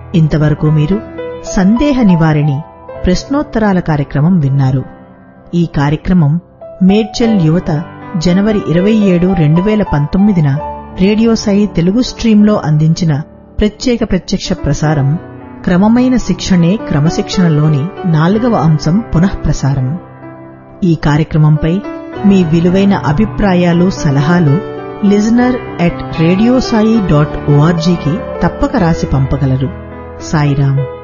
ఇంతవరకు మీరు సందేహ నివారిణి ప్రశ్నోత్తరాల కార్యక్రమం విన్నారు. ఈ కార్యక్రమం మేడ్చల్ యువత జనవరి 27, 2019 రేడియో సాయి తెలుగు స్ట్రీంలో అందించిన ప్రత్యేక ప్రత్యక్ష ప్రసారం. క్రమమైన శిక్షణే క్రమశిక్షణలోని 4వ అంశం పునఃప్రసారం. ఈ కార్యక్రమంపై మీ విలువైన అభిప్రాయాలు, సలహాలు listener@radiosai.org కి తప్పక రాసి పంపగలరు. సాయిరాం.